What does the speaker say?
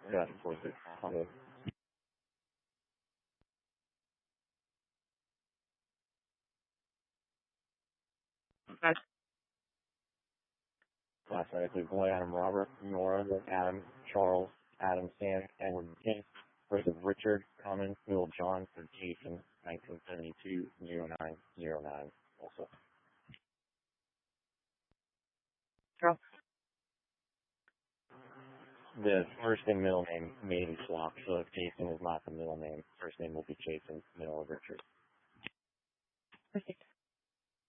Got it, 46. Okay. Last night, I Boy, Adam, Robert, Nora, Adam, Charles, Adam, Sam, Edward, King, versus Richard, Common, Will, John, for Jason, 1972, 0909, also. Sure. The first and middle name may be swapped, so if Jason is not the middle name, first name will be Jason, middle of Richard. Perfect.